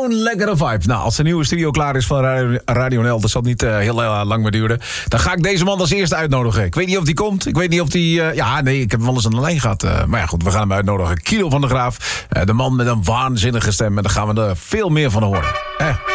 Zo'n lekkere vibe. Nou, als de nieuwe studio klaar is van Radio NL... dat zal niet heel lang meer duren... dan ga ik deze man als eerste uitnodigen. Ik weet niet of die komt. Ik weet niet of die... ik heb hem wel eens aan de lijn gehad. Maar ja, goed, we gaan hem uitnodigen. Kilo van der Graaf. De man met een waanzinnige stem. En daar gaan we er veel meer van horen.